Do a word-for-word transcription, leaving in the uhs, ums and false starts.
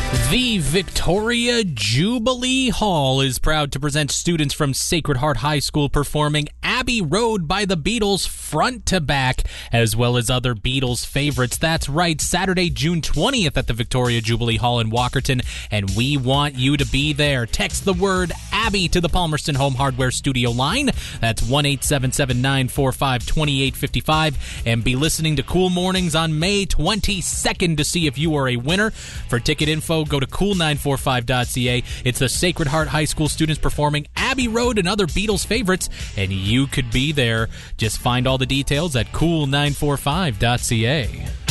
The Victoria Jubilee Hall is proud to present students from Sacred Heart High School performing Abbey Road by the Beatles front to back, as well as other Beatles favorites. That's right, Saturday, June twentieth at the Victoria Jubilee Hall in Walkerton, and we want you to be there. Text the word Abbey to the Palmerston Home Hardware Studio line. That's one eight seven seven, nine four five, two eight five five, and be listening to Cool Mornings on May twenty-second to see if you are a winner. For ticket info, go to cool nine four five dot c a. It's the Sacred Heart High School students performing Abbey Road and other Beatles favorites, and you could be there. Just find all the details at cool nine four five dot c a.